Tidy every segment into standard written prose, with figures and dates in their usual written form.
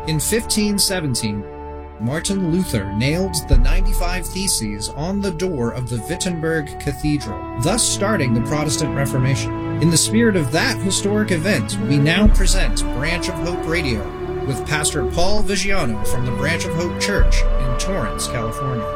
In 1517, Martin Luther nailed the 95 Theses on the door of the Wittenberg Cathedral, thus starting the Protestant Reformation. In the spirit of that historic event, we now present Branch of Hope Radio with Pastor Paul Vigiano from the Branch of Hope Church in Torrance, California.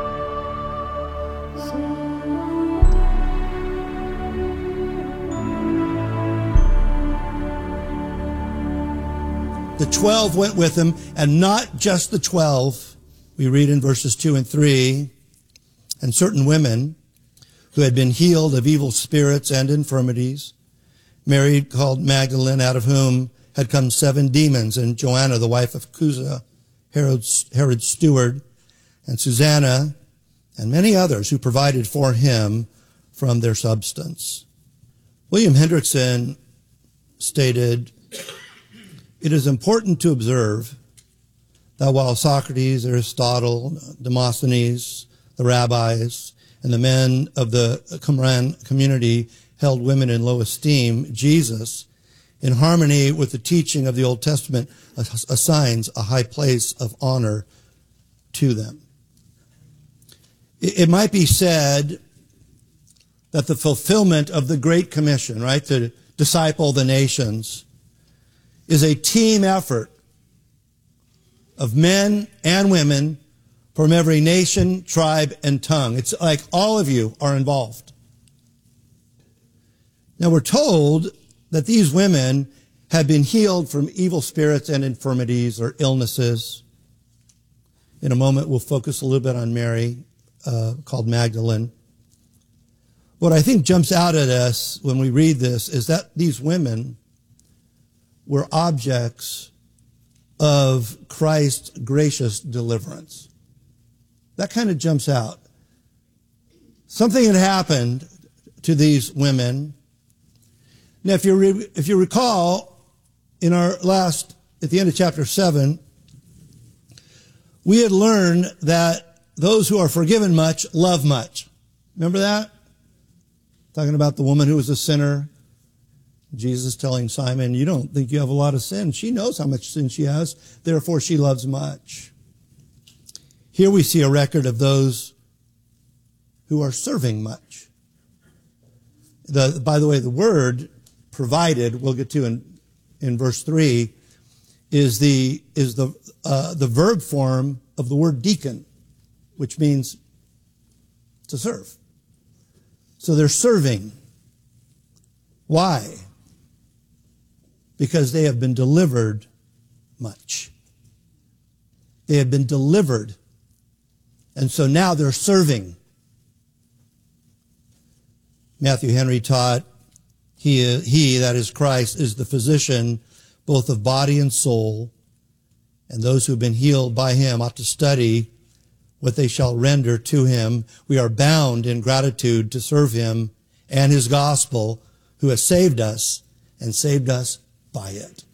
The 12 went with him, and not just the 12. We read in verses 2 and 3, and certain women who had been healed of evil spirits and infirmities, Mary called Magdalene, out of whom had come 7 demons, and Joanna, the wife of Chuza, Herod's steward, and Susanna, and many others who provided for him from their substance. William Hendrickson stated, "It is important to observe that while Socrates, Aristotle, Demosthenes, the rabbis, and the men of the Qumran community held women in low esteem, Jesus, in harmony with the teaching of the Old Testament, assigns a high place of honor to them." It might be said that the fulfillment of the Great Commission, right, to disciple the nations, is a team effort of men and women from every nation, tribe, and tongue. It's like all of you are involved. Now we're told that these women had been healed from evil spirits and infirmities or illnesses. In a moment, we'll focus a little bit on Mary, called Magdalene. What I think jumps out at us when we read this is that these women were objects of Christ's gracious deliverance. That kind of jumps out. Something had happened to these women. Now, if you recall, at the end of chapter 7, we had learned that those who are forgiven much love much. Remember that? Talking about the woman who was a sinner. Jesus telling Simon, "You don't think you have a lot of sin." She knows how much sin she has, therefore she loves much. Here we see a record of those who are serving much. By the way, the word provided, we'll get to in verse 3, is the verb form of the word deacon, which means to serve. So they're serving. Why? Because they have been delivered much. They have been delivered. And so now they're serving. Matthew Henry taught, he, that is Christ, is the physician both of body and soul, and those who have been healed by him ought to study what they shall render to him. We are bound in gratitude to serve him and his gospel, who has saved us and saved us by it.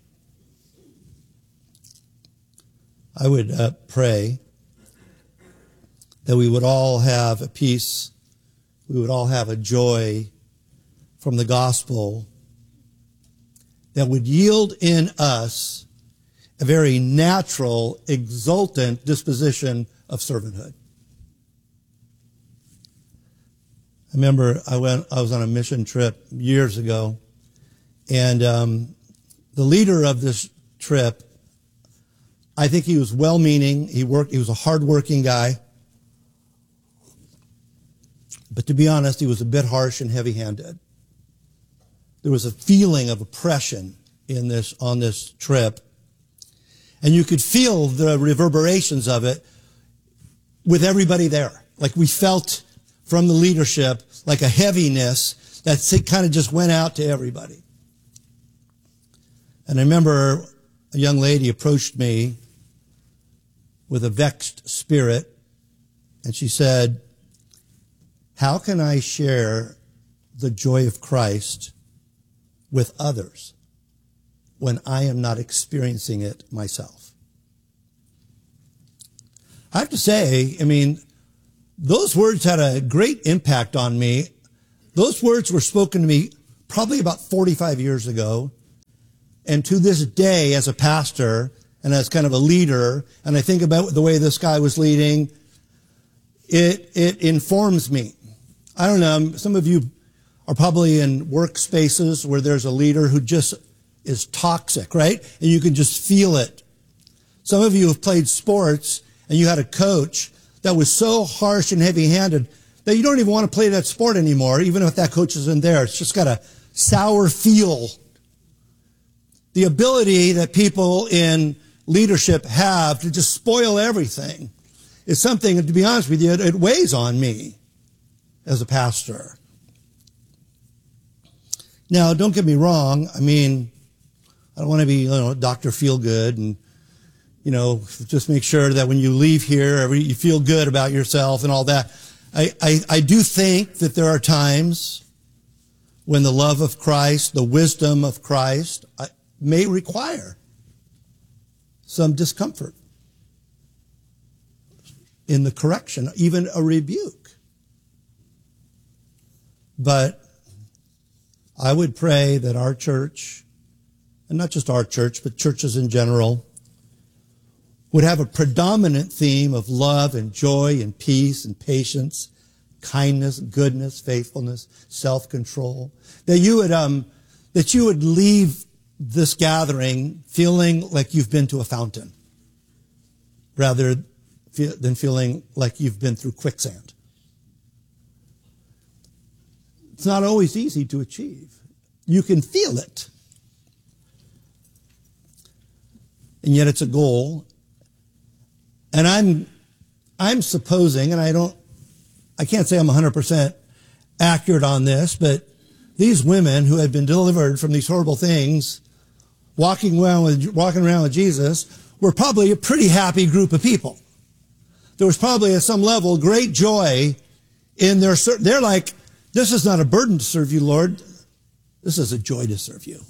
I would pray that we would all have a peace, we would all have a joy from the gospel that would yield in us a very natural, exultant disposition of servanthood. I remember I was on a mission trip years ago, and the leader of this trip, I think he was well-meaning. He was a hard-working guy. But to be honest, he was a bit harsh and heavy-handed. There was a feeling of oppression on this trip. And you could feel the reverberations of it with everybody there. Like we felt from the leadership like a heaviness that kind of just went out to everybody. And I remember a young lady approached me with a vexed spirit, and she said, "How can I share the joy of Christ with others when I am not experiencing it myself?" I have to say, those words had a great impact on me. Those words were spoken to me probably about 45 years ago. And to this day, as a pastor, and as kind of a leader, and I think about the way this guy was leading, it informs me. I don't know, some of you are probably in workspaces where there's a leader who just is toxic, right? And you can just feel it. Some of you have played sports and you had a coach that was so harsh and heavy-handed that you don't even want to play that sport anymore, even if that coach isn't there. It's just got a sour feel. The ability that people in leadership have to just spoil everything is something, to be honest with you, it weighs on me as a pastor. Now, don't get me wrong. I mean, I don't want to be, Dr. Feelgood and, just make sure that when you leave here, you feel good about yourself and all that. I do think that there are times when the love of Christ, the wisdom of Christ, may require some discomfort in the correction, even a rebuke. But I would pray that our church, and not just our church, but churches in general, would have a predominant theme of love and joy and peace and patience, kindness, goodness, faithfulness, self-control. That you would leave this gathering feeling like you've been to a fountain rather than feeling like you've been through quicksand. It's not always easy to achieve. You can feel it. And yet it's a goal. And I'm supposing, and I can't say I'm 100% accurate on this, but these women who had been delivered from these horrible things, walking around with Jesus, were probably a pretty happy group of people. There was probably at some level great joy in they're like, this is not a burden to serve you, Lord. This is a joy to serve you.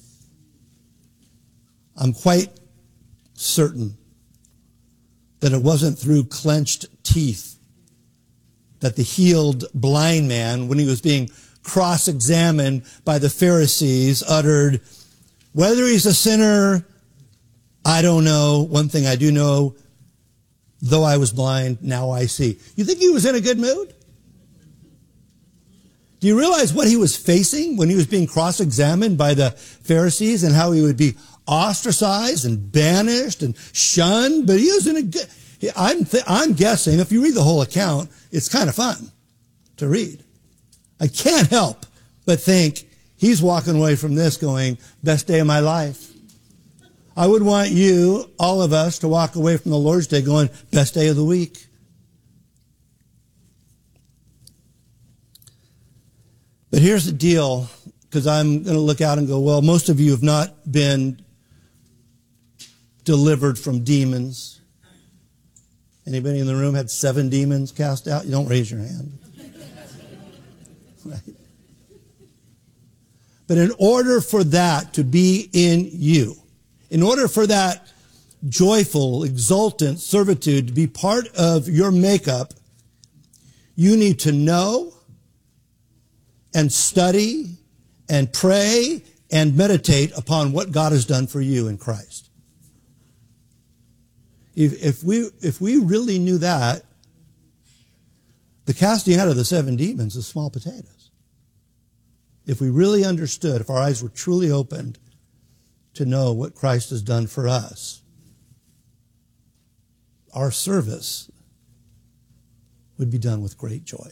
I'm quite certain that it wasn't through clenched teeth that the healed blind man, when he was being cross-examined by the Pharisees, uttered, whether he's a sinner, I don't know. One thing I do know, though I was blind, now I see. You think he was in a good mood? Do you realize what he was facing when he was being cross-examined by the Pharisees and how he would be ostracized and banished and shunned? But he was in a good... I'm guessing, if you read the whole account, it's kind of fun to read. I can't help but think he's walking away from this going, best day of my life. I would want you, all of us, to walk away from the Lord's Day going, best day of the week. But here's the deal, because I'm going to look out and go, well, most of you have not been delivered from demons. Anybody in the room had 7 demons cast out? You don't raise your hand. Right? But in order for that to be in you, in order for that joyful, exultant servitude to be part of your makeup, you need to know and study and pray and meditate upon what God has done for you in Christ. If we really knew that, the casting out of the 7 demons is small potatoes. If we really understood, if our eyes were truly opened to know what Christ has done for us, our service would be done with great joy.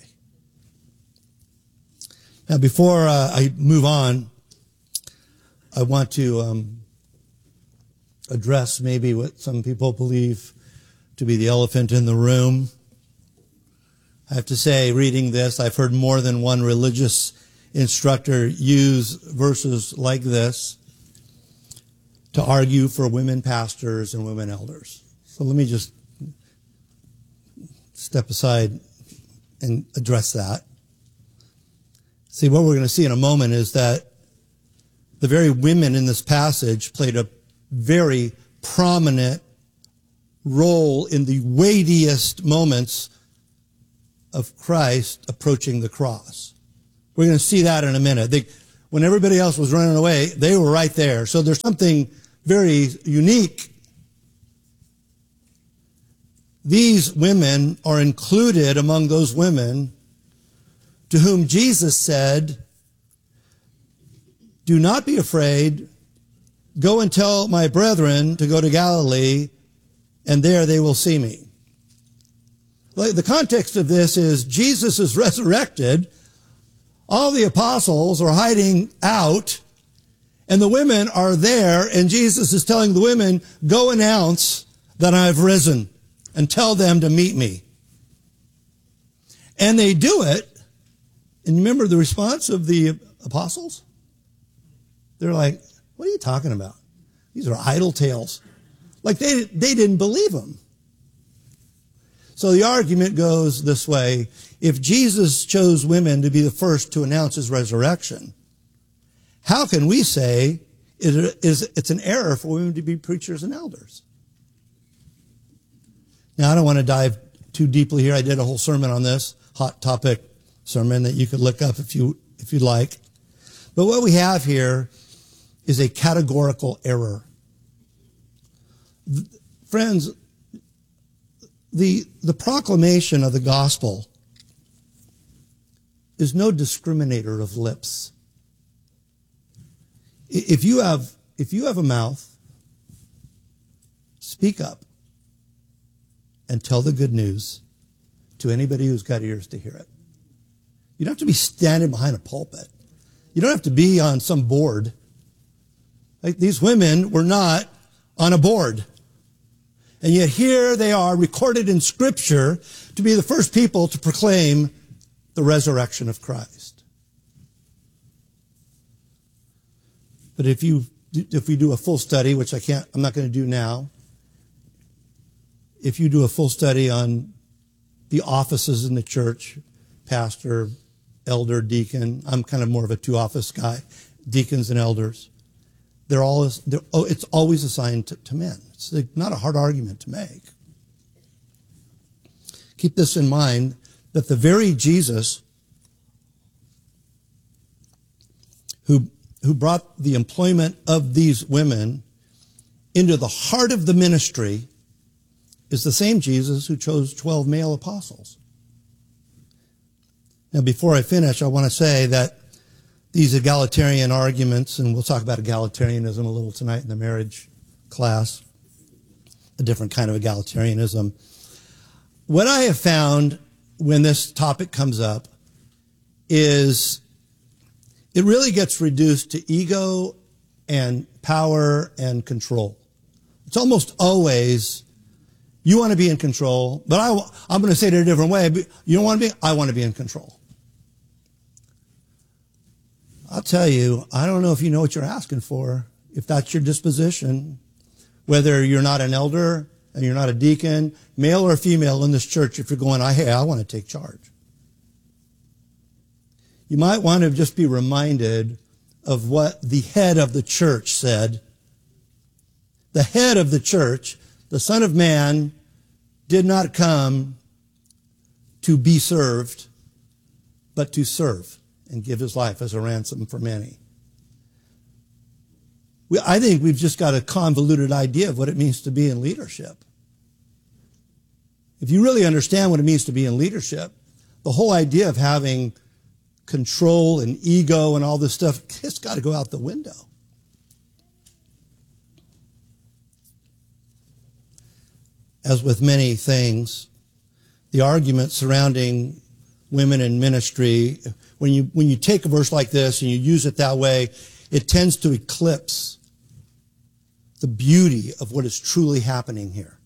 Now, before I move on, I want to address maybe what some people believe to be the elephant in the room. I have to say, reading this, I've heard more than one religious instructor use verses like this to argue for women pastors and women elders. So let me just step aside and address that. See, what we're going to see in a moment is that the very women in this passage played a very prominent role in the weightiest moments of Christ approaching the cross. We're going to see that in a minute. When everybody else was running away, they were right there. So there's something very unique these women are included among those women to whom Jesus said, "Do not be afraid. Go and tell my brethren to go to Galilee, and there they will see me." The context of this is Jesus is resurrected. All the apostles are hiding out, and the women are there, and Jesus is telling the women, "Go announce that I've risen and tell them to meet me." And they do it. And you remember the response of the apostles? They're like, "What are you talking about? These are idle tales." Like they didn't believe him. So the argument goes this way: if Jesus chose women to be the first to announce his resurrection, how can we say it's an error for women to be preachers and elders? Now, I don't want to dive too deeply here. I did a whole sermon on this, hot topic sermon that you could look up if you'd like. But what we have here is a categorical error. Friends, the proclamation of the gospel is no discriminator of lips. If you have a mouth, speak up and tell the good news to anybody who's got ears to hear it. You don't have to be standing behind a pulpit. You don't have to be on some board. Like these women were not on a board. And yet here they are recorded in Scripture to be the first people to proclaim the resurrection of Christ. But if we do a full study, which I'm not going to do now, if you do a full study on the offices in the church, pastor, elder, deacon, I'm kind of more of a two-office guy, deacons and elders, it's always assigned to men. It's not a hard argument to make. Keep this in mind, that the very Jesus who brought the employment of these women into the heart of the ministry is the same Jesus who chose 12 male apostles. Now, before I finish, I want to say that these egalitarian arguments, and we'll talk about egalitarianism a little tonight in the marriage class, a different kind of egalitarianism. What I have found when this topic comes up is it really gets reduced to ego and power and control. It's almost always, you want to be in control, but I'm going to say it a different way. You don't want to be? I want to be in control. I'll tell you, I don't know if you know what you're asking for, if that's your disposition, whether you're not an elder and you're not a deacon, male or female in this church, if you're going, hey, I want to take charge. You might want to just be reminded of what the head of the church said. The head of the church, the Son of Man, did not come to be served, but to serve and give his life as a ransom for many. I think we've just got a convoluted idea of what it means to be in leadership. If you really understand what it means to be in leadership, the whole idea of having control and ego and all this stuff, it's got to go out the window. As with many things, the argument surrounding women in ministry, when you take a verse like this and you use it that way, it tends to eclipse the beauty of what is truly happening here.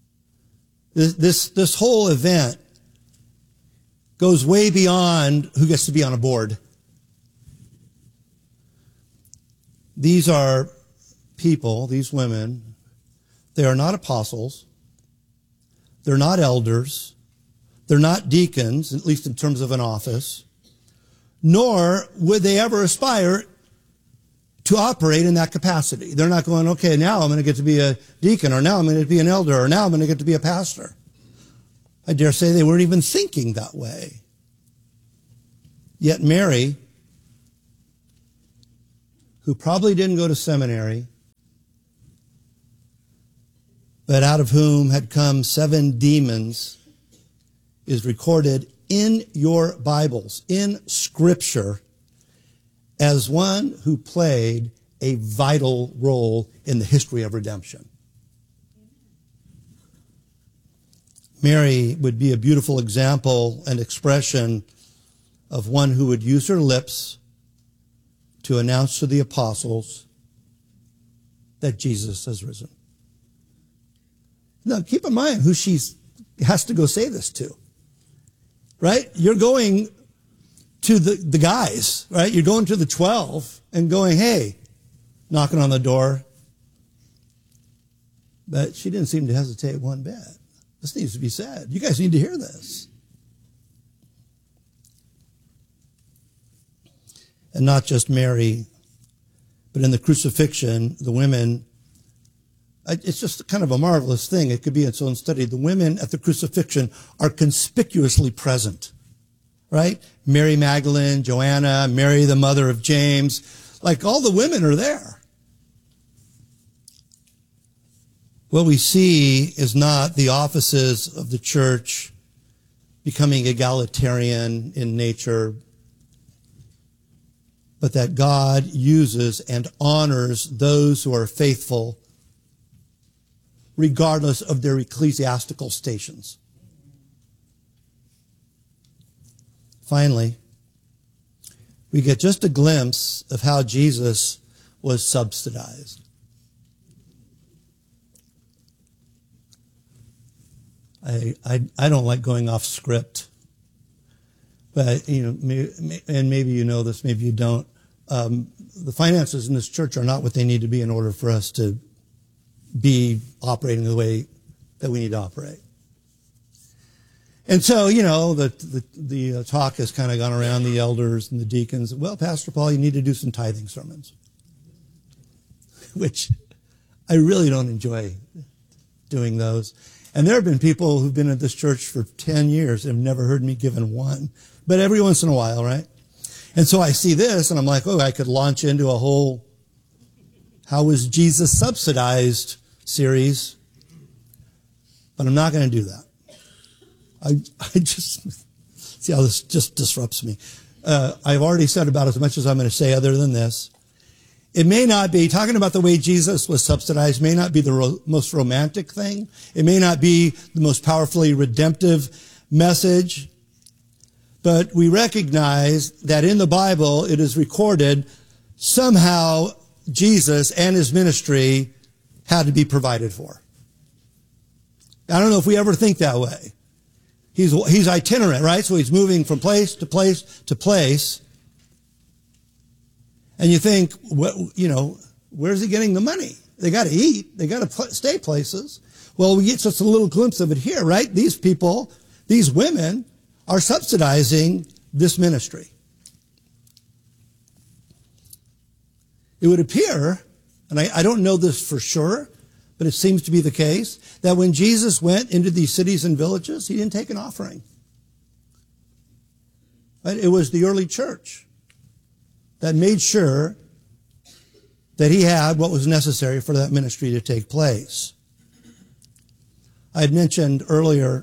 This whole event goes way beyond who gets to be on a board. These are people, these women, they are not apostles, they're not elders, they're not deacons, at least in terms of an office, nor would they ever aspire to operate in that capacity. They're not going, okay, now I'm going to get to be a deacon, or now I'm going to be an elder, or now I'm going to get to be a pastor. I dare say they weren't even thinking that way. Yet Mary, who probably didn't go to seminary, but out of whom had come 7 demons, is recorded in your Bibles, in Scripture, as one who played a vital role in the history of redemption. Mary would be a beautiful example and expression of one who would use her lips to announce to the apostles that Jesus has risen. Now, keep in mind who she has to go say this to, right? You're going to the guys, right? You're going to the 12 and going, hey, knocking on the door. But she didn't seem to hesitate one bit. This needs to be said. You guys need to hear this. And not just Mary, but in the crucifixion, the women, it's just kind of a marvelous thing. It could be its own study. The women at the crucifixion are conspicuously present, right? Mary Magdalene, Joanna, Mary, the mother of James, like all the women are there. What we see is not the offices of the church becoming egalitarian in nature, but that God uses and honors those who are faithful regardless of their ecclesiastical stations. Finally, we get just a glimpse of how Jesus was subsidized. I don't like going off script, but and maybe you know this, maybe you don't. The finances in this church are not what they need to be in order for us to be operating the way that we need to operate. And so, the talk has kind of gone around the elders and the deacons. Well, Pastor Paul, you need to do some tithing sermons, which I really don't enjoy doing those. And there have been people who've been at this church for 10 years and have never heard me given one. But every once in a while, right? And so I see this and I'm like, oh, I could launch into a whole How Was Jesus Subsidized series. But I'm not going to do that. I just, see how this just disrupts me. I've already said about as much as I'm going to say other than this. It may not be, talking about the way Jesus was subsidized may not be the most romantic thing. It may not be the most powerfully redemptive message. But we recognize that in the Bible, it is recorded somehow Jesus and his ministry had to be provided for. I don't know if we ever think that way. He's itinerant, right? So he's moving from place to place to place. And you think, where's he getting the money? They got to eat. They got to stay places. Well, we get just a little glimpse of it here, right? These people, these women are subsidizing this ministry. It would appear, and I don't know this for sure, but it seems to be the case, that when Jesus went into these cities and villages, he didn't take an offering. Right? It was the early church that made sure that he had what was necessary for that ministry to take place. I had mentioned earlier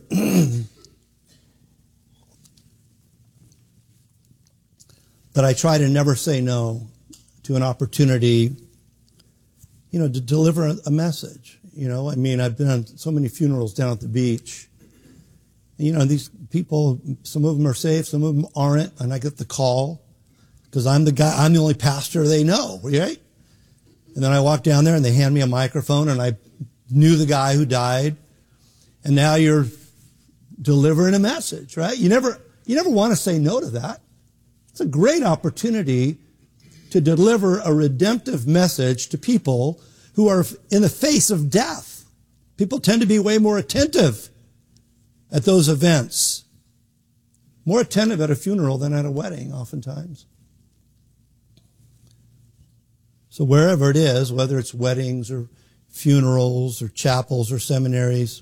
that I try to never say no to an opportunity, to deliver a message. I've been on so many funerals down at the beach. These people, some of them are saved, some of them aren't, and I get the call. Because I'm the only pastor they know, right? And then I walk down there and they hand me a microphone and I knew the guy who died. And now you're delivering a message, right? You never want to say no to that. It's a great opportunity to deliver a redemptive message to people who are in the face of death. People tend to be way more attentive at those events. More attentive at a funeral than at a wedding, oftentimes. So wherever it is, whether it's weddings or funerals or chapels or seminaries,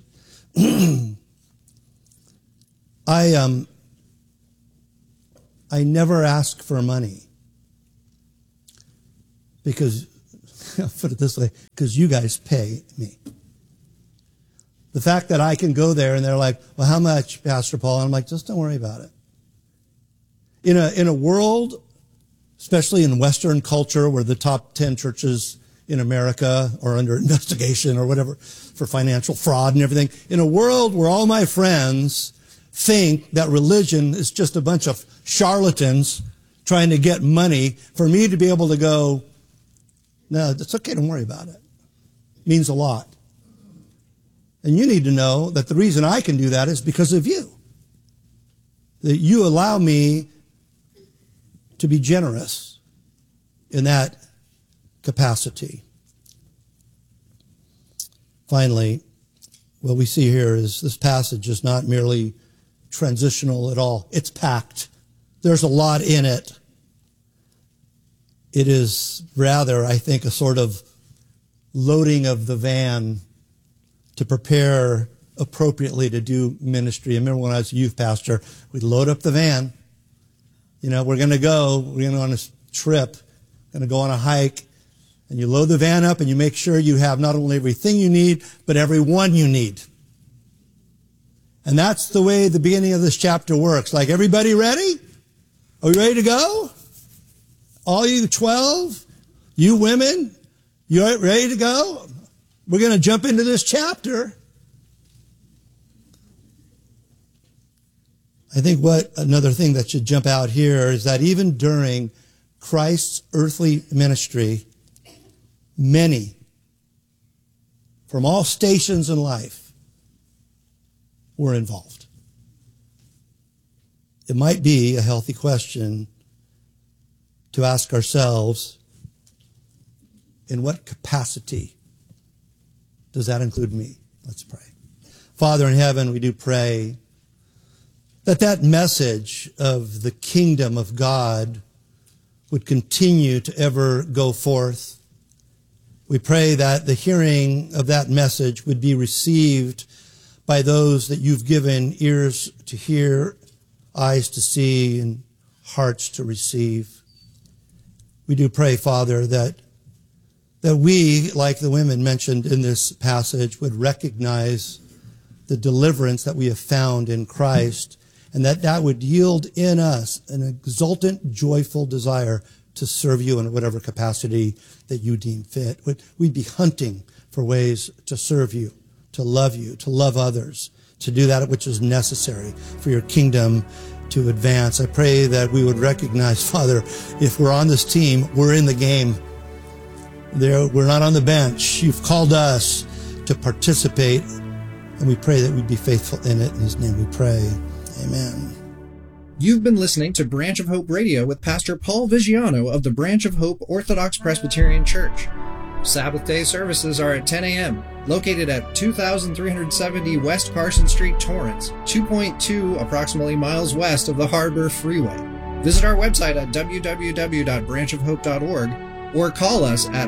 I never ask for money because, I'll put it this way, because you guys pay me. The fact that I can go there and they're like, well, how much, Pastor Paul? And I'm like, just don't worry about it. In a world, especially in Western culture, where the top 10 churches in America are under investigation or whatever for financial fraud and everything, in a world where all my friends think that religion is just a bunch of charlatans trying to get money, for me to be able to go, no, it's okay, don't worry about it. It means a lot. And you need to know that the reason I can do that is because of you. That you allow me to be generous in that capacity. Finally, what we see here is this passage is not merely transitional at all. It's packed. There's a lot in it. It is rather, I think, a sort of loading of the van to prepare appropriately to do ministry. I remember when I was a youth pastor, we'd load up the van. You know, we're going to go on a trip, going to go on a hike, and you load the van up and you make sure you have not only everything you need, but everyone you need. And that's the way the beginning of this chapter works. Like, everybody ready? Are we ready to go? All you 12, you women, you ready to go? We're going to jump into this chapter. I think another thing that should jump out here is that even during Christ's earthly ministry, many from all stations in life were involved. It might be a healthy question to ask ourselves, in what capacity does that include me? Let's pray. Father in heaven, we do pray that message of the kingdom of God would continue to ever go forth. We pray that the hearing of that message would be received by those that you've given ears to hear, eyes to see, and hearts to receive. We do pray, Father, that we, like the women mentioned in this passage, would recognize the deliverance that we have found in Christ, and that would yield in us an exultant, joyful desire to serve you in whatever capacity that you deem fit. We'd be hunting for ways to serve you, to love others, to do that which is necessary for your kingdom to advance. I pray that we would recognize, Father, if we're on this team, we're in the game. We're not on the bench. You've called us to participate, and we pray that we'd be faithful in it. In his name we pray. Amen. You've been listening to Branch of Hope Radio with Pastor Paul Vigiano of the Branch of Hope Orthodox Presbyterian Church. Sabbath day services are at 10 a.m., located at 2370 West Carson Street, Torrance, 2.2 approximately miles west of the Harbor Freeway. Visit our website at www.branchofhope.org or call us at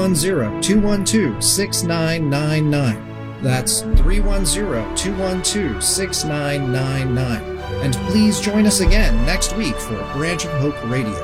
310-212-6999. That's 310-212-6999. And please join us again next week for Branch of Hope Radio.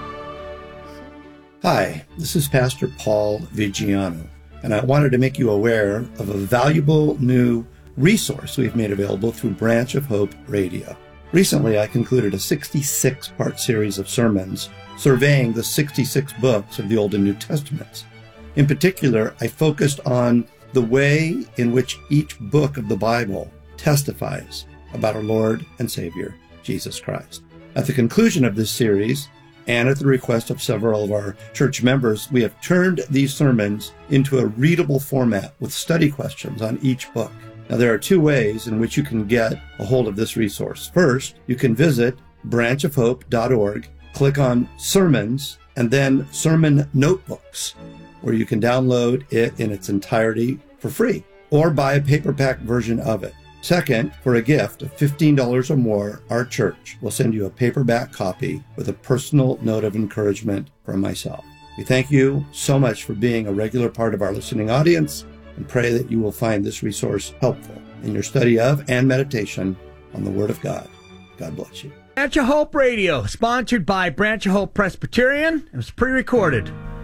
Hi, this is Pastor Paul Vigiano, and I wanted to make you aware of a valuable new resource we've made available through Branch of Hope Radio. Recently, I concluded a 66-part series of sermons surveying the 66 books of the Old and New Testaments. In particular, I focused on the way in which each book of the Bible testifies about our Lord and Savior, Jesus Christ. At the conclusion of this series, and at the request of several of our church members, we have turned these sermons into a readable format with study questions on each book. Now, there are two ways in which you can get a hold of this resource. First, you can visit branchofhope.org, click on Sermons, and then Sermon Notebooks, where you can download it in its entirety for free, or buy a paperback version of it. Second, for a gift of $15 or more, our church will send you a paperback copy with a personal note of encouragement from myself. We thank you so much for being a regular part of our listening audience and pray that you will find this resource helpful in your study of and meditation on the Word of God. God bless you. Branch of Hope Radio, sponsored by Branch of Hope Presbyterian. It was pre-recorded.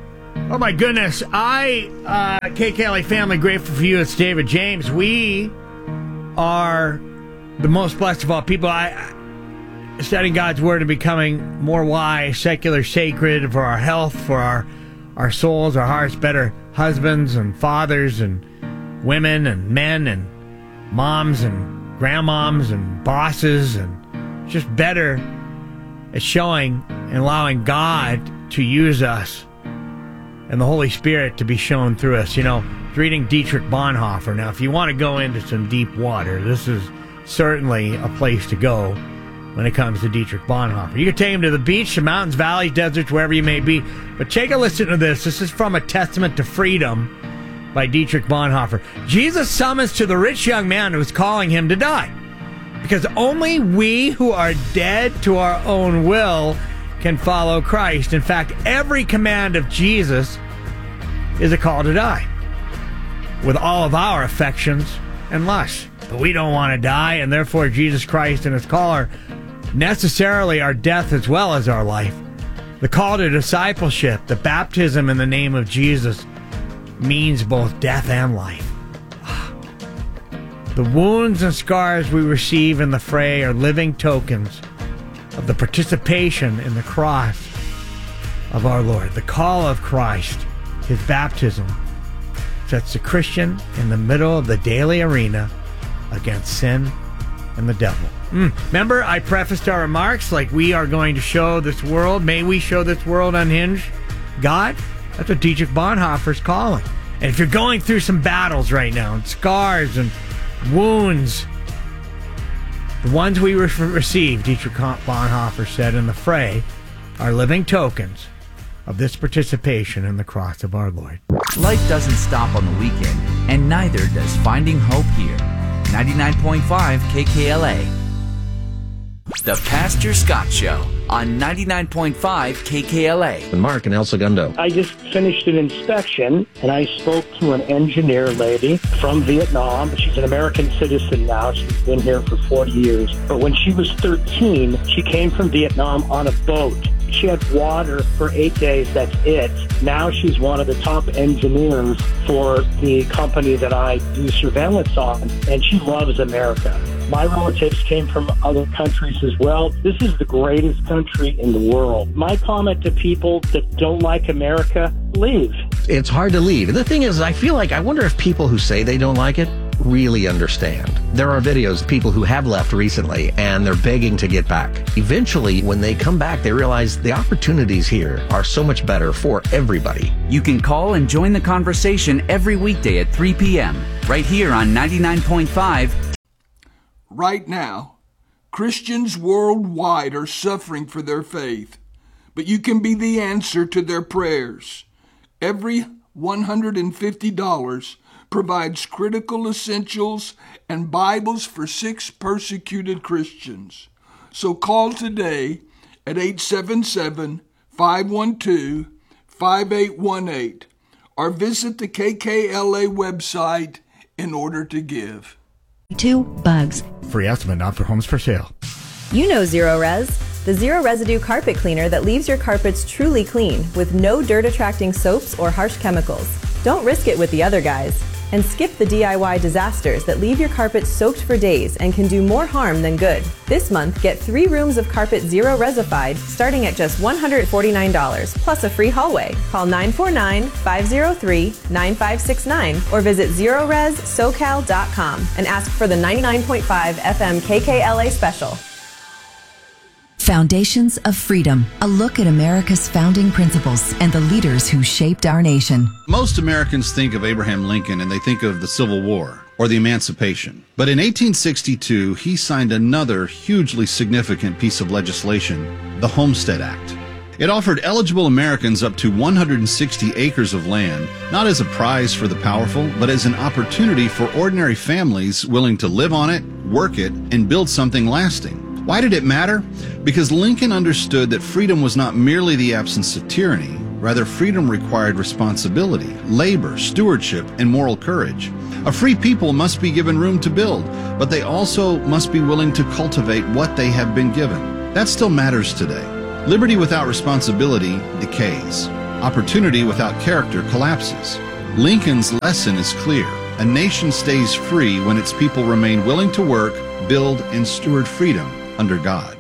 Oh my goodness. KKLA family, grateful for you. It's David James. We are the most blessed of all people. Studying God's Word and becoming more wise, secular, sacred for our health, for our souls, our hearts, better husbands and fathers and women and men and moms and grandmoms and bosses, and just better at showing and allowing God to use us and the Holy Spirit to be shown through us. You know, reading Dietrich Bonhoeffer. Now, if you want to go into some deep water, this is certainly a place to go when it comes to Dietrich Bonhoeffer. You can take him to the beach, the mountains, valleys, deserts, wherever you may be. But take a listen to this. This is from A Testament to Freedom by Dietrich Bonhoeffer. Jesus summons to the rich young man who was calling him to die, because only we who are dead to our own will can follow Christ. In fact, every command of Jesus is a call to die with all of our affections and lusts. But we don't want to die, and therefore Jesus Christ and his call are necessarily our death as well as our life. The call to discipleship, the baptism in the name of Jesus, means both death and life. The wounds and scars we receive in the fray are living tokens of the participation in the cross of our Lord. The call of Christ, his baptism, sets the Christian in the middle of the daily arena against sin and the devil. Remember, I prefaced our remarks like we are going to show this world, may we show this world unhinged God? That's what Dietrich Bonhoeffer's calling. And if you're going through some battles right now, and scars and wounds, the ones we receive, Dietrich Bonhoeffer said, in the fray, are living tokens of this participation in the cross of our Lord. Life doesn't stop on the weekend, and neither does Finding Hope here. 99.5 KKLA. The Pastor Scott Show on 99.5 KKLA. Mark in El Segundo. I just finished an inspection, and I spoke to an engineer lady from Vietnam. She's an American citizen now. She's been here for 40 years. But when she was 13, she came from Vietnam on a boat. She had water for 8 days, that's it. Now she's one of the top engineers for the company that I do surveillance on, and she loves America. My relatives came from other countries as well. This is the greatest country in the world. My comment to people that don't like America, leave. It's hard to leave. And the thing is, I wonder if people who say they don't like it really understand. There are videos of people who have left recently, and they're begging to get back. Eventually, when they come back, they realize the opportunities here are so much better for everybody. You can call and join the conversation every weekday at 3 p.m. right here on 99.5. Right now, Christians worldwide are suffering for their faith, but you can be the answer to their prayers. Every $150 provides critical essentials and Bibles for 6 persecuted Christians. So call today at 877-512-5818 or visit the KKLA website in order to give. 2 bugs. Free estimate, not for homes for sale. You know Zero Res, the zero residue carpet cleaner that leaves your carpets truly clean with no dirt attracting soaps or harsh chemicals. Don't risk it with the other guys. And skip the DIY disasters that leave your carpet soaked for days and can do more harm than good. This month, get 3 rooms of carpet Zero Resified starting at just $149 plus a free hallway. Call 949-503-9569 or visit ZeroResSocal.com and ask for the 99.5 FM KKLA special. Foundations of Freedom, a look at America's founding principles and the leaders who shaped our nation. Most Americans think of Abraham Lincoln and they think of the Civil War or the Emancipation. But in 1862, he signed another hugely significant piece of legislation, the Homestead Act. It offered eligible Americans up to 160 acres of land, not as a prize for the powerful, but as an opportunity for ordinary families willing to live on it, work it, and build something lasting. Why did it matter? Because Lincoln understood that freedom was not merely the absence of tyranny. Rather, freedom required responsibility, labor, stewardship, and moral courage. A free people must be given room to build, but they also must be willing to cultivate what they have been given. That still matters today. Liberty without responsibility decays. Opportunity without character collapses. Lincoln's lesson is clear. A nation stays free when its people remain willing to work, build, and steward freedom under God.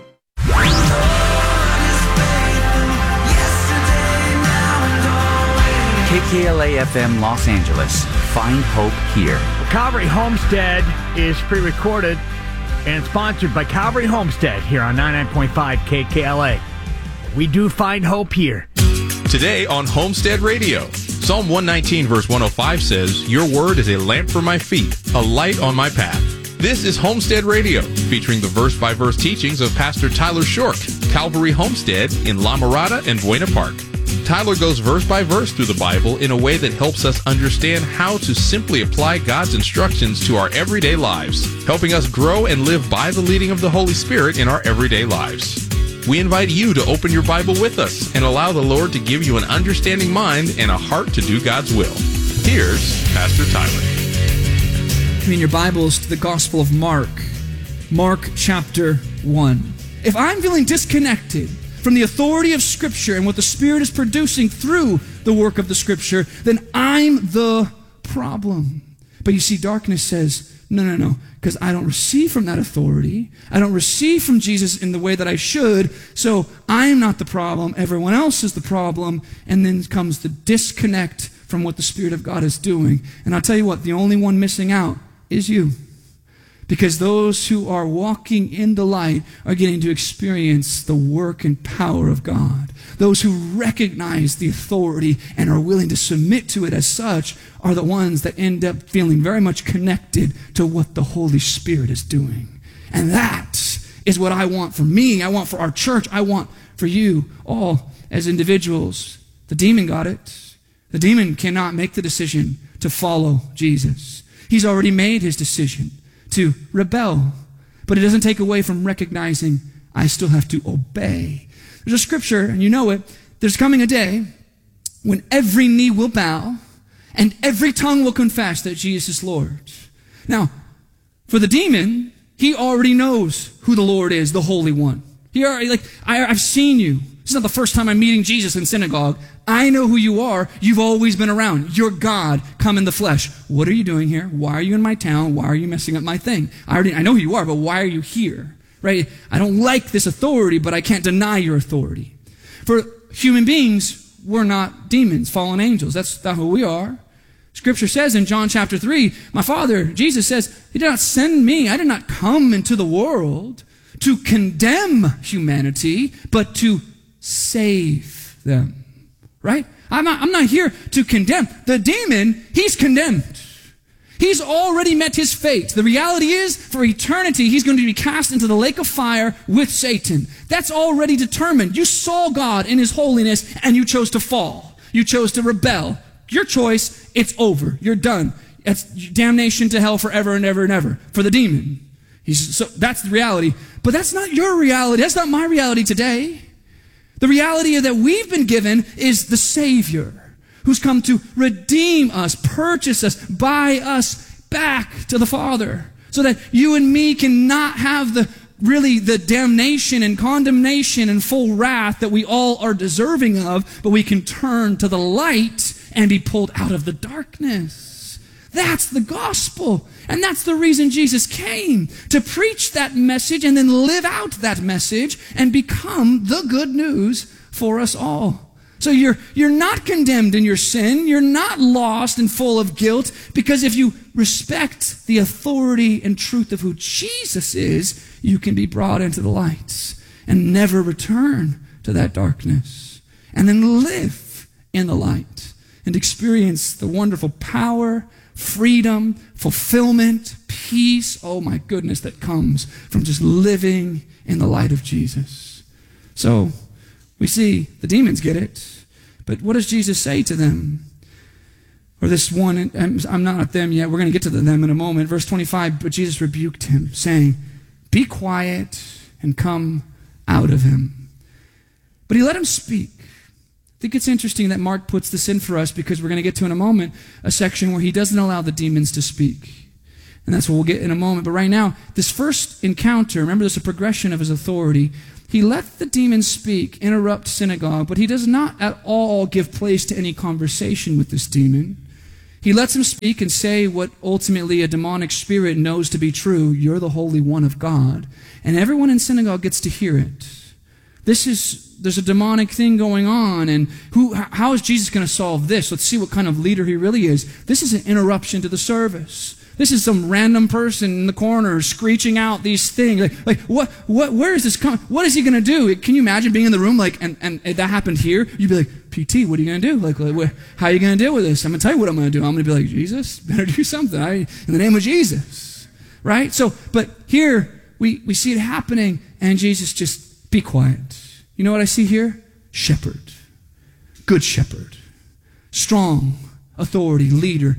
KKLA FM Los Angeles. Find hope here. Calvary Homestead is pre-recorded and sponsored by Calvary Homestead here on 99.5 KKLA. We do find hope here. Today on Homestead Radio, Psalm 119 verse 105 says, "Your word is a lamp for my feet, a light on my path." This is Homestead Radio, featuring the verse-by-verse teachings of Pastor Tyler Shork, Calvary Homestead in La Mirada and Buena Park. Tyler goes verse by verse through the Bible in a way that helps us understand how to simply apply God's instructions to our everyday lives, helping us grow and live by the leading of the Holy Spirit in our everyday lives. We invite you to open your Bible with us and allow the Lord to give you an understanding mind and a heart to do God's will. Here's Pastor Tyler. In your Bibles to the Gospel of Mark, Mark chapter 1. If I'm feeling disconnected from the authority of Scripture and what the Spirit is producing through the work of the Scripture, then I'm the problem. But you see, darkness says, no, because I don't receive from that authority. I don't receive from Jesus in the way that I should, so I'm not the problem. Everyone else is the problem. And then comes the disconnect from what the Spirit of God is doing. And I'll tell you what, the only one missing out is you. Because those who are walking in the light are getting to experience the work and power of God. Those who recognize the authority and are willing to submit to it as such are the ones that end up feeling very much connected to what the Holy Spirit is doing. And that is what I want for me. I want for our church. I want for you all as individuals. The demon got it. The demon cannot make the decision to follow Jesus. He's already made his decision to rebel. But it doesn't take away from recognizing I still have to obey. There's a scripture, and you know it. There's coming a day when every knee will bow and every tongue will confess that Jesus is Lord. Now, for the demon, he already knows who the Lord is, the Holy One. He already, I've seen you. This is not the first time I'm meeting Jesus in synagogue. I know who you are. You've always been around. You're God come in the flesh. What are you doing here? Why are you in my town? Why are you messing up my thing? I know who you are, but why are you here? Right? I don't like this authority, but I can't deny your authority. For human beings, we're not demons, fallen angels. That's not who we are. Scripture says in John chapter 3, my Father, Jesus says, He did not send me. I did not come into the world to condemn humanity, but to save them. Right? I'm not here to condemn. The demon, he's condemned. He's already met his fate. The reality is, for eternity, he's going to be cast into the lake of fire with Satan. That's already determined. You saw God in his holiness, and you chose to fall. You chose to rebel. Your choice, it's over. You're done. It's damnation to hell forever and ever and ever for the demon. So that's the reality. But that's not your reality. That's not my reality today. The reality that we've been given is the Savior who's come to redeem us, purchase us, buy us back to the Father, so that you and me cannot have the damnation and condemnation and full wrath that we all are deserving of, but we can turn to the light and be pulled out of the darkness. That's the gospel. And that's the reason Jesus came, to preach that message and then live out that message and become the good news for us all. So you're not condemned in your sin. You're not lost and full of guilt, because if you respect the authority and truth of who Jesus is, you can be brought into the light and never return to that darkness, and then live in the light and experience the wonderful power, freedom, fulfillment, peace, oh my goodness, that comes from just living in the light of Jesus. So we see the demons get it. But what does Jesus say to them? Or this one, I'm not at them yet. We're going to get to them in a moment. Verse 25, but Jesus rebuked him, saying, be quiet and come out of him. But he let him speak. I think it's interesting that Mark puts this in for us, because we're going to get to in a moment a section where he doesn't allow the demons to speak. And that's what we'll get in a moment. But right now, this first encounter, remember there's a progression of his authority. he let the demon speak, interrupt synagogue, but he does not at all give place to any conversation with this demon. He lets him speak and say what ultimately a demonic spirit knows to be true. You're the Holy One of God. And everyone in synagogue gets to hear it. There's a demonic thing going on, and how is Jesus going to solve this? Let's see what kind of leader he really is. This is an interruption to the service. This is some random person in the corner screeching out these things. Where is this coming? What is he going to do? Can you imagine being in the room and that happened here? You'd be like, PT, what are you going to do? How are you going to deal with this? I'm going to tell you what I'm going to do. I'm going to be like, Jesus, better do something. In the name of Jesus. Right? But here we see it happening, and Jesus just, be quiet. You know what I see here? Shepherd. Good shepherd. Strong authority, leader.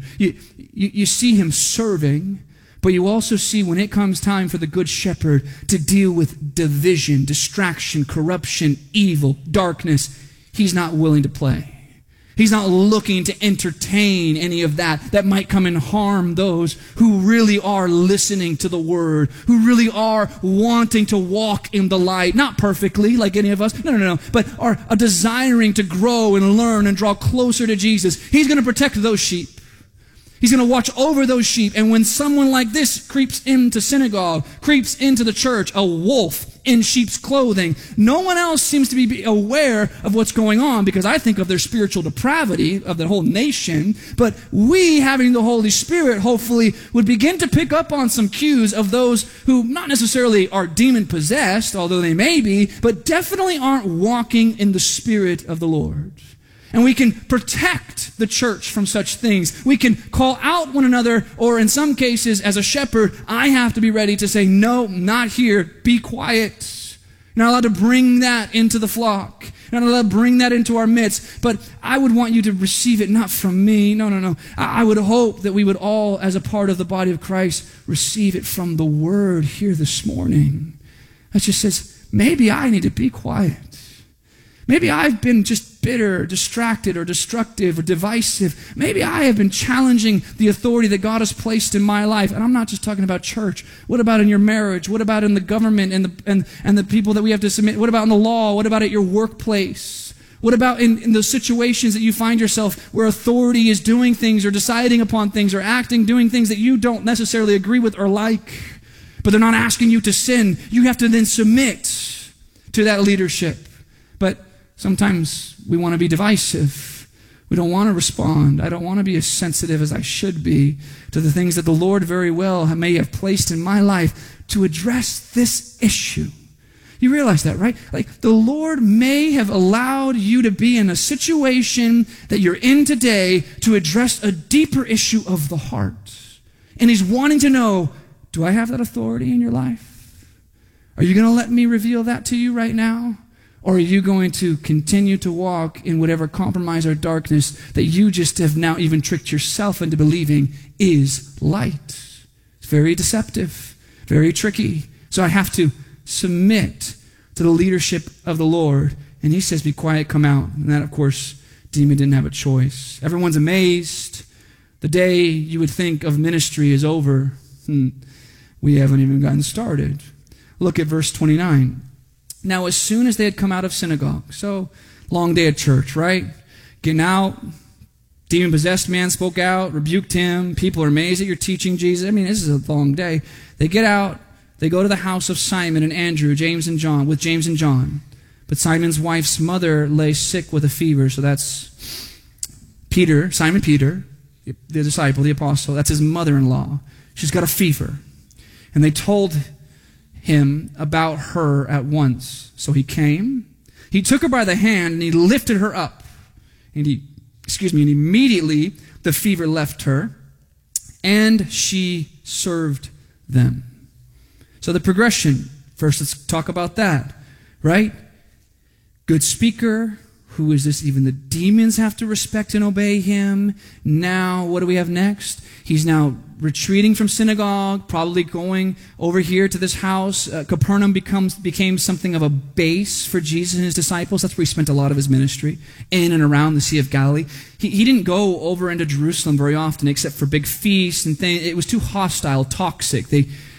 You see him serving, but you also see when it comes time for the good shepherd to deal with division, distraction, corruption, evil, darkness, he's not willing to play. He's not looking to entertain any of that might come and harm those who really are listening to the word, who really are wanting to walk in the light, not perfectly like any of us, no, but are desiring to grow and learn and draw closer to Jesus. He's going to protect those sheep. He's going to watch over those sheep. And when someone like this creeps into synagogue, creeps into the church, a wolf in sheep's clothing, no one else seems to be aware of what's going on, because I think of their spiritual depravity of the whole nation. But we, having the Holy Spirit, hopefully would begin to pick up on some cues of those who not necessarily are demon-possessed, although they may be, but definitely aren't walking in the Spirit of the Lord. And we can protect the church from such things. We can call out one another, or in some cases, as a shepherd, I have to be ready to say, no, not here, be quiet. You're not allowed to bring that into the flock. You're not allowed to bring that into our midst. But I would want you to receive it not from me. No. I would hope that we would all, as a part of the body of Christ, receive it from the Word here this morning. That just says, maybe I need to be quiet. Maybe I've been just bitter, or distracted, or destructive, or divisive. Maybe I have been challenging the authority that God has placed in my life. And I'm not just talking about church. What about in your marriage? What about in the government and the people that we have to submit? What about in the law? What about at your workplace? What about in those situations that you find yourself where authority is doing things or deciding upon things or doing things that you don't necessarily agree with or like, but they're not asking you to sin? You have to then submit to that leadership. But sometimes we want to be divisive. We don't want to respond. I don't want to be as sensitive as I should be to the things that the Lord very well may have placed in my life to address this issue. You realize that, right? Like, the Lord may have allowed you to be in a situation that you're in today to address a deeper issue of the heart. And He's wanting to know, do I have that authority in your life? Are you going to let me reveal that to you right now? Or are you going to continue to walk in whatever compromise or darkness that you just have now even tricked yourself into believing is light? It's very deceptive, very tricky. So I have to submit to the leadership of the Lord. And He says, be quiet, come out. And that, of course, demon didn't have a choice. Everyone's amazed. The day you would think of ministry is over. We haven't even gotten started. Look at verse 29. Now, as soon as they had come out of synagogue, so long day at church, right? Getting out, demon-possessed man spoke out, rebuked him. People are amazed that you're teaching Jesus. I mean, this is a long day. They get out, they go to the house of Simon and Andrew, with James and John. But Simon's wife's mother lay sick with a fever, so that's Simon Peter, the disciple, the apostle. That's his mother-in-law. She's got a fever. And they told him about her at once. So he came, he took her by the hand, and he lifted her up. And immediately the fever left her, and she served them. So the progression, first let's talk about that, right? Good speaker. Who is this? Even the demons have to respect and obey him. Now, what do we have next? He's now retreating from synagogue, probably going over here to this house. Capernaum became something of a base for Jesus and his disciples. That's where he spent a lot of his ministry, in and around the Sea of Galilee. He didn't go over into Jerusalem very often, except for big feasts and things. It was too hostile, toxic.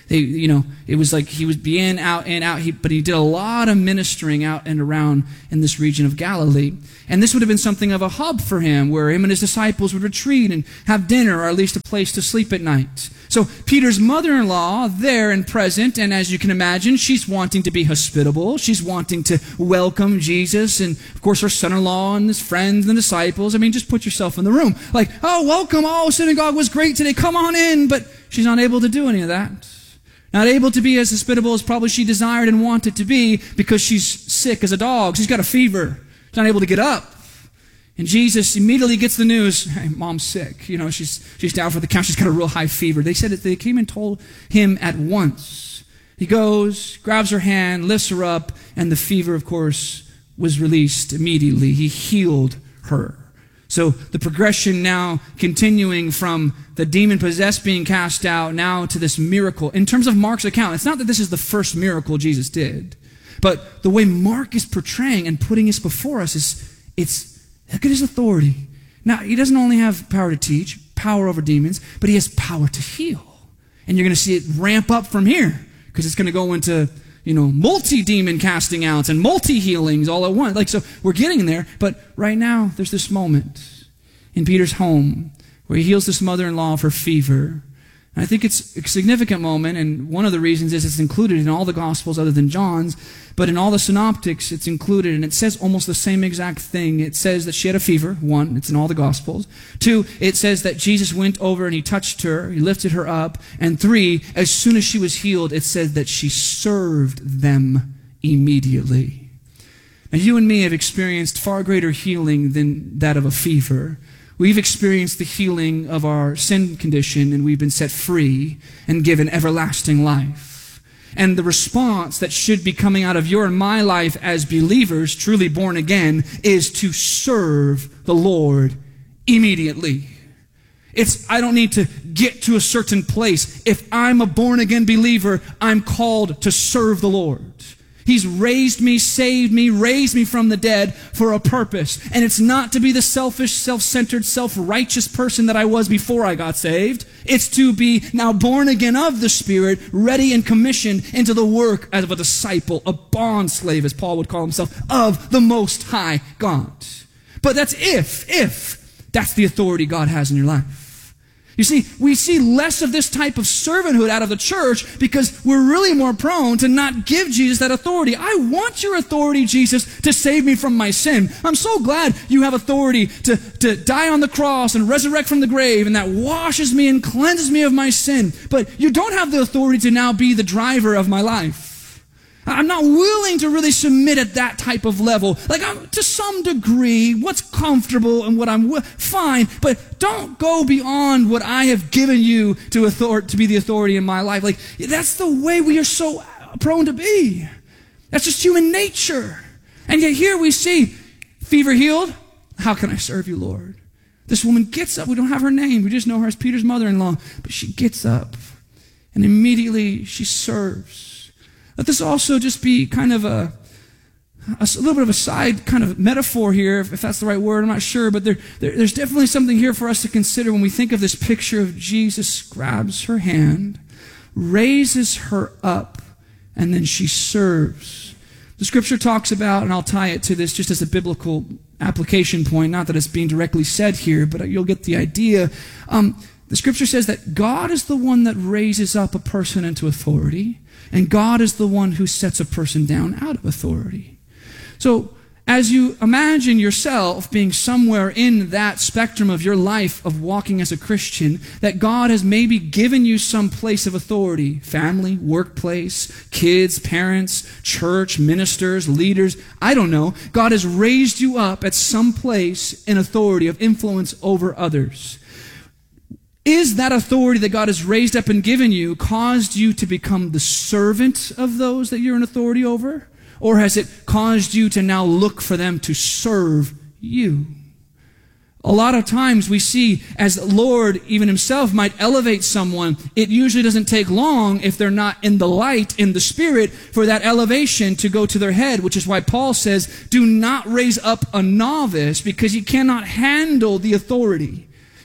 It was like he would be in, out, but he did a lot of ministering out and around in this region of Galilee. And this would have been something of a hub for him, where him and his disciples would retreat and have dinner, or at least a place to sleep at night. So Peter's mother-in-law there and present, and as you can imagine, she's wanting to be hospitable. She's wanting to welcome Jesus, and of course her son-in-law and his friends and the disciples. I mean, just put yourself in the room. Like, oh, welcome, oh, synagogue was great today, come on in. But she's not able to do any of that. Not able to be as hospitable as probably she desired and wanted to be, because she's sick as a dog. She's got a fever. She's not able to get up. And Jesus immediately gets the news, hey, mom's sick. She's down for the count. She's got a real high fever. They said that they came and told him at once. He goes, grabs her hand, lifts her up, and the fever, of course, was released immediately. He healed her. So the progression now continuing from the demon-possessed being cast out now to this miracle. In terms of Mark's account, it's not that this is the first miracle Jesus did, but the way Mark is portraying and putting this before us it's look at his authority. Now, he doesn't only have power to teach, power over demons, but he has power to heal. And you're going to see it ramp up from here, because it's going to go into, multi-demon casting outs and multi-healings all at once. So we're getting there, but right now there's this moment in Peter's home where he heals this mother-in-law of her fever. And I think it's a significant moment, and one of the reasons is it's included in all the Gospels other than John's, but in all the synoptics it's included, and it says almost the same exact thing. It says that she had a fever, 1, it's in all the Gospels. 2, it says that Jesus went over and he touched her, he lifted her up. And 3, as soon as she was healed, it said that she served them immediately. Now, you and me have experienced far greater healing than that of a fever. We've experienced the healing of our sin condition, and we've been set free and given everlasting life. And the response that should be coming out of your and my life as believers, truly born again, is to serve the Lord immediately. I don't need to get to a certain place. If I'm a born again believer, I'm called to serve the Lord. He's raised me, saved me, raised me from the dead for a purpose. And it's not to be the selfish, self-centered, self-righteous person that I was before I got saved. It's to be now born again of the Spirit, ready and commissioned into the work of a disciple, a bond slave, as Paul would call himself, of the Most High God. But that's if that's the authority God has in your life. You see, we see less of this type of servanthood out of the church because we're really more prone to not give Jesus that authority. I want your authority, Jesus, to save me from my sin. I'm so glad you have authority to die on the cross and resurrect from the grave, and that washes me and cleanses me of my sin. But you don't have the authority to now be the driver of my life. I'm not willing to really submit at that type of level. To some degree, what's comfortable and what I'm fine, but don't go beyond what I have given you to be the authority in my life. That's the way we are so prone to be. That's just human nature. And yet here we see fever healed. How can I serve you, Lord? This woman gets up. We don't have her name. We just know her as Peter's mother-in-law. But she gets up and immediately she serves. Let this also just be kind of a little bit of a side kind of metaphor here, if that's the right word, I'm not sure, but there's definitely something here for us to consider when we think of this picture of Jesus grabs her hand, raises her up, and then she serves. The scripture talks about, and I'll tie it to this just as a biblical application point, not that it's being directly said here, but you'll get the idea. The scripture says that God is the one that raises up a person into authority, and God is the one who sets a person down out of authority. So, as you imagine yourself being somewhere in that spectrum of your life of walking as a Christian, that God has maybe given you some place of authority, family, workplace, kids, parents, church, ministers, leaders, I don't know. God has raised you up at some place in authority of influence over others. Is that authority that God has raised up and given you caused you to become the servant of those that you're in authority over? Or has it caused you to now look for them to serve you? A lot of times we see, as the Lord even himself might elevate someone, it usually doesn't take long if they're not in the light, in the Spirit, for that elevation to go to their head, which is why Paul says, do not raise up a novice because he cannot handle the authority.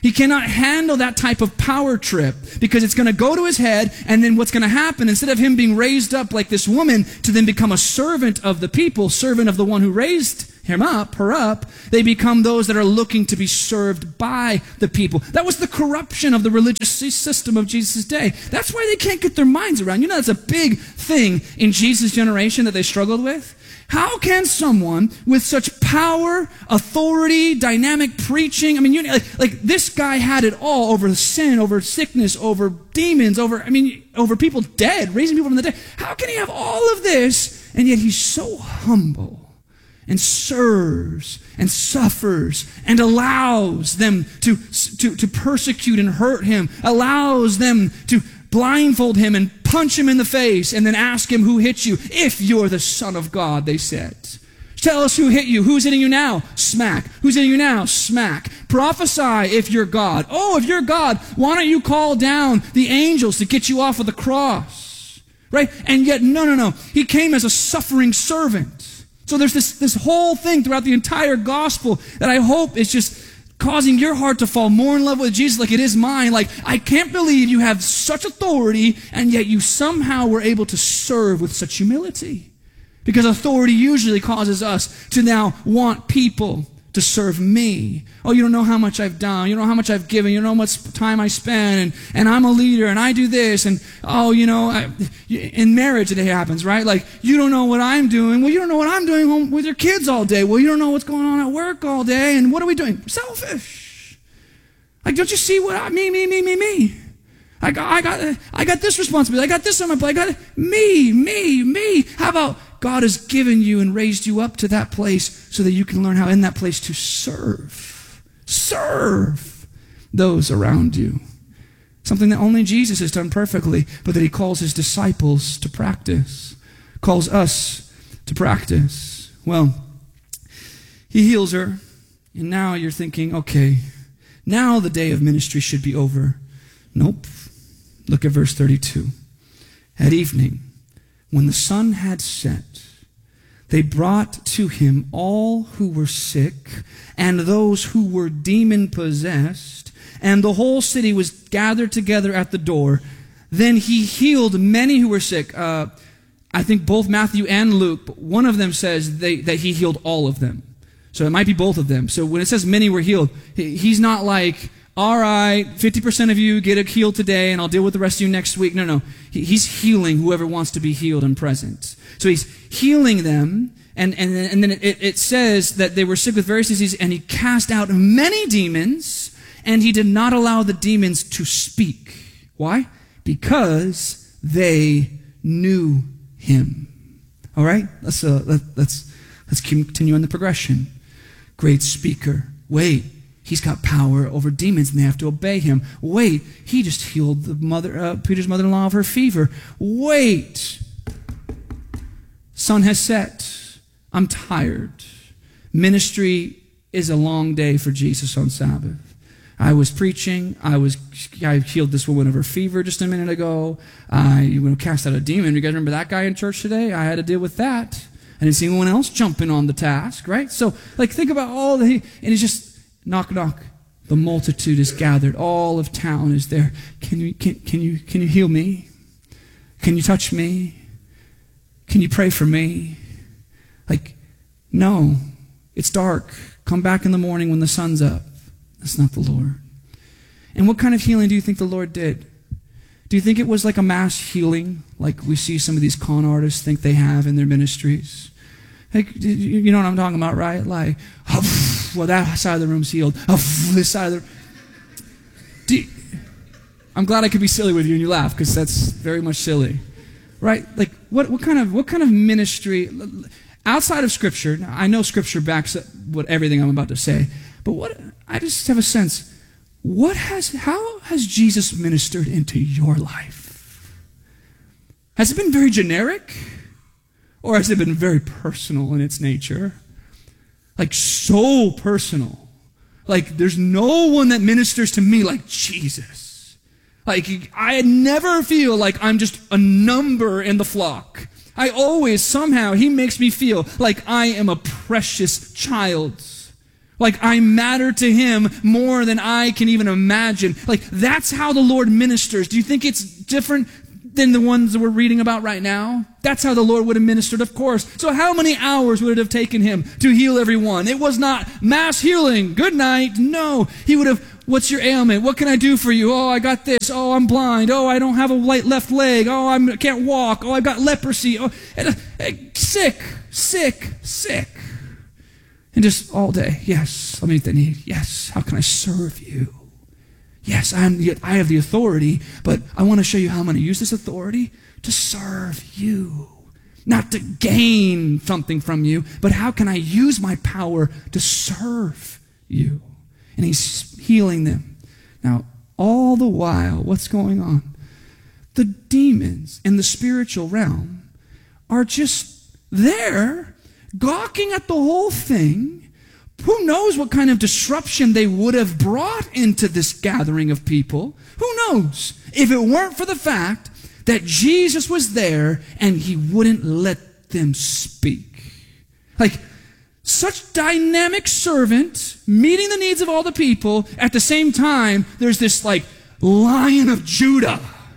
He cannot handle that type of power trip because it's going to go to his head, and then what's going to happen, instead of him being raised up like this woman to then become a servant of the people, servant of the one who raised him up, her up, they become those that are looking to be served by the people. That was the corruption of the religious system of Jesus' day. That's why they can't get their minds around. You know, that's a big thing in Jesus' generation that they struggled with. How can someone with such power, authority, dynamic preaching, I mean, like this guy had it all over sin, over sickness, over demons, over people dead, raising people from the dead. How can he have all of this, and yet he's so humble and serves and suffers and allows them to persecute and hurt him, allows them to blindfold him and punch him in the face and then ask him who hit you? If you're the Son of God, they said. Tell us who hit you. Who's hitting you now? Smack. Who's hitting you now? Smack. Prophesy if you're God. Oh, if you're God, why don't you call down the angels to get you off of the cross? Right? And yet, no. He came as a suffering servant. So there's this whole thing throughout the entire gospel that I hope is just causing your heart to fall more in love with Jesus like it is mine. Like, I can't believe you have such authority, and yet you somehow were able to serve with such humility. Because authority usually causes us to now want people to serve me. Oh, you don't know how much I've done. You don't know how much I've given. You don't know how much time I spend. And I'm a leader, and I do this. And, in marriage it happens, right? Like, you don't know what I'm doing. Well, you don't know what I'm doing home with your kids all day. Well, you don't know what's going on at work all day. And what are we doing? Selfish. Like, don't you see what me. I got this responsibility. I got this on my plate. I got me. How about God has given you and raised you up to that place so that you can learn how in that place to serve those around you. Something that only Jesus has done perfectly, but that he calls his disciples to practice, calls us to practice. Well, he heals her, and now you're thinking, okay, now the day of ministry should be over. Nope. Look at verse 32. At evening, when the sun had set, they brought to him all who were sick and those who were demon-possessed, and the whole city was gathered together at the door. Then he healed many who were sick. I think both Matthew and Luke, but one of them says that he healed all of them. So it might be both of them. So when it says many were healed, he's not like, all right, 50% of you get healed today, and I'll deal with the rest of you next week. No. He's healing whoever wants to be healed and present. So he's healing them, and then it says that they were sick with various diseases, and he cast out many demons, and he did not allow the demons to speak. Why? Because they knew him. All right? Let's continue on the progression. Great speaker. Wait. He's got power over demons, and they have to obey him. Wait, he just healed Peter's mother-in-law of her fever. Wait, sun has set. I'm tired. Ministry is a long day for Jesus on Sabbath. I was preaching. I healed this woman of her fever just a minute ago. I cast out a demon. You guys remember that guy in church today? I had to deal with that. I didn't see anyone else jumping on the task, right? So, think about and it's just. Knock, knock. The multitude is gathered. All of town is there. Can you heal me? Can you touch me? Can you pray for me? No. It's dark. Come back in the morning when the sun's up. That's not the Lord. And what kind of healing do you think the Lord did? Do you think it was like a mass healing, like we see some of these con artists think they have in their ministries? You know what I'm talking about, right? Like, well, that side of the room's healed. This side of the... I'm glad I could be silly with you and you laugh, because that's very much silly. Right? What kind of ministry... Outside of Scripture, now I know Scripture backs up everything I'm about to say, but I just have a sense, how has Jesus ministered into your life? Has it been very generic? Or has it been very personal in its nature? So personal. There's no one that ministers to me like Jesus. I never feel like I'm just a number in the flock. I always, somehow, he makes me feel like I am a precious child. Like, I matter to him more than I can even imagine. Like, that's how the Lord ministers. Do you think it's different than the ones that we're reading about right now? That's how the Lord would have ministered, of course. So how many hours would it have taken him to heal everyone? It was not mass healing. Good night. No. He would have, what's your ailment? What can I do for you? Oh, I got this. Oh, I'm blind. Oh, I don't have a left leg. Oh, I can't walk. Oh, I've got leprosy. Oh, sick. And just all day, yes, let me meet the need. Yes, how can I serve you? Yes, I have the authority, but I want to show you how I'm going to use this authority to serve you. Not to gain something from you, but how can I use my power to serve you? And he's healing them. Now, all the while, what's going on? The demons in the spiritual realm are just there, gawking at the whole thing. Who knows what kind of disruption they would have brought into this gathering of people? Who knows? If it weren't for the fact that Jesus was there and he wouldn't let them speak. Like, such dynamic servant, meeting the needs of all the people. At the same time, there's this like Lion of Judah.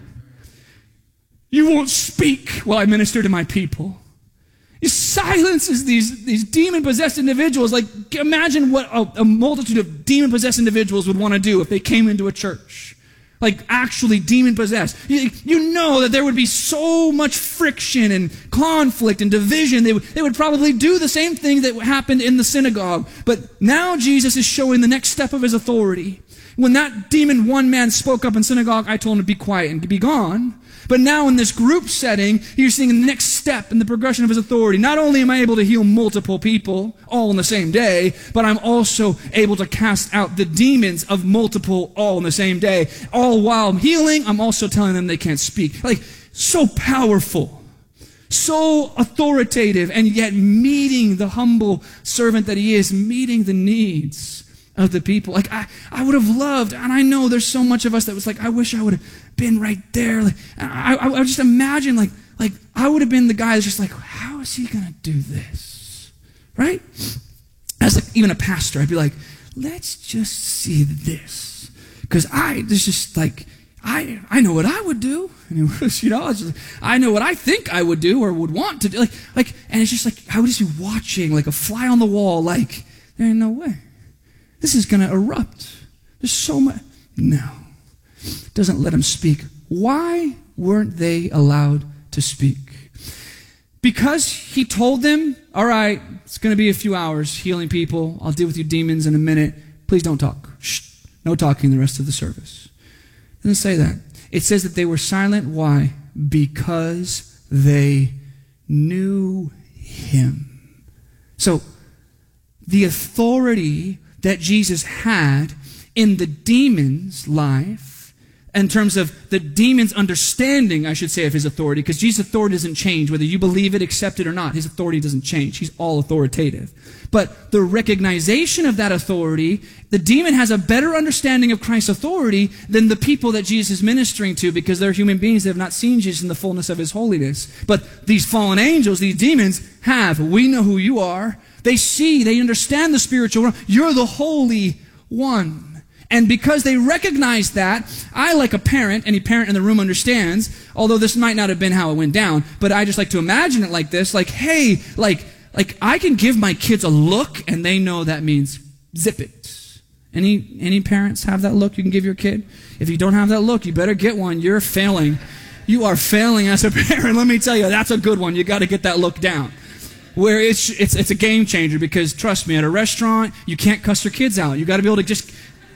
You won't speak while I minister to my people. He silences these demon-possessed individuals. Like, imagine what a multitude of demon-possessed individuals would want to do if they came into a church. Like, actually demon-possessed. You know that there would be so much friction and conflict and division. They would probably do the same thing that happened in the synagogue. But now Jesus is showing the next step of his authority. When that demon one man spoke up in synagogue, I told him to be quiet and to be gone. But now in this group setting, you're seeing the next step in the progression of his authority. Not only am I able to heal multiple people all in the same day, but I'm also able to cast out the demons of multiple all in the same day. All while I'm healing, I'm also telling them they can't speak. Like, so powerful, so authoritative, and yet meeting the humble servant that he is, meeting the needs of the people. Like, I would have loved, and I know there's so much of us that was like, I wish I would have been right there. Like, I just imagine, like I would have been the guy that's just like, how is he going to do this? Right? As like even a pastor, I'd be like, let's just see this. Because there's just like, I know what I would do. And it was, I know what I think I would do or would want to do. And it's just like, I would just be watching like a fly on the wall, like, there ain't no way. This is going to erupt. There's so much. No. Doesn't let them speak. Why weren't they allowed to speak? Because he told them, all right, it's going to be a few hours healing people. I'll deal with you demons in a minute. Please don't talk. Shh. No talking the rest of the service. It doesn't say that. It says that they were silent. Why? Because they knew him. So the authority that Jesus had in the demon's life, in terms of the demon's understanding, I should say, of his authority, because Jesus' authority doesn't change. Whether you believe it, accept it or not, his authority doesn't change. He's all authoritative. But the recognition of that authority, the demon has a better understanding of Christ's authority than the people that Jesus is ministering to, because they're human beings that have not seen Jesus in the fullness of his holiness. But these fallen angels, these demons, have. We know who you are. They see, they understand the spiritual realm. You're the Holy One. And because they recognize that, I, like a parent, any parent in the room understands, although this might not have been how it went down, but I just like to imagine it like this, like, hey, like I can give my kids a look and they know that means zip it. Any parents have that look you can give your kid? If you don't have that look, you better get one. You're failing. You are failing as a parent. Let me tell you, that's a good one. You got to get that look down. Where it's a game changer, because trust me, at a restaurant, you can't cuss your kids out. You got to be able to just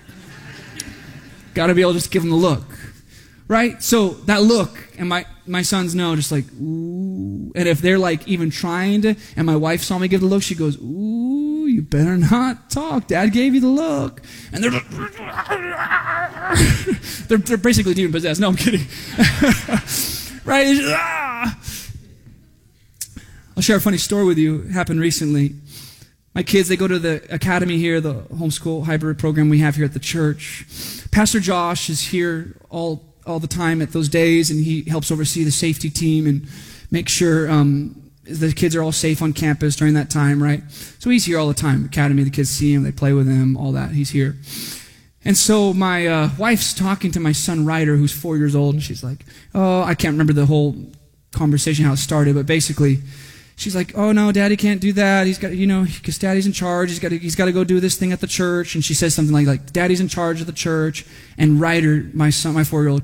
give them the look, right? So that look, and my sons know, just like, ooh. And if they're like even trying to, and my wife saw me give the look, she goes, ooh, you better not talk. Dad gave you the look. And they're they're basically demon possessed. No, I'm kidding. Right? I'll share a funny story with you. It happened recently. My kids, they go to the academy here, the homeschool hybrid program we have here at the church. Pastor Josh is here all the time at those days, and he helps oversee the safety team and make sure the kids are all safe on campus during that time, right? So he's here all the time. Academy, the kids see him, they play with him, all that. He's here. And so my wife's talking to my son Ryder, who's 4 years old, and she's like, oh, I can't remember the whole conversation, how it started, but basically, she's like, oh no, Daddy can't do that. He's got, because Daddy's in charge. He's got to go do this thing at the church. And she says something like, Daddy's in charge of the church. And Ryder, my son, my 4-year-old,